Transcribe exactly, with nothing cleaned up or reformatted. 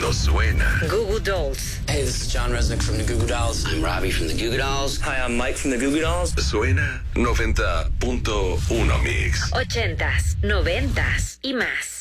no suena. Goo Goo Dolls. Hey, this is John Resnick from the Goo Goo Dolls. I'm Robbie from the Goo Goo Dolls. Hi, I'm Mike from the Goo Goo Dolls. Suena noventa punto uno Mix. Ochentas, noventas y más.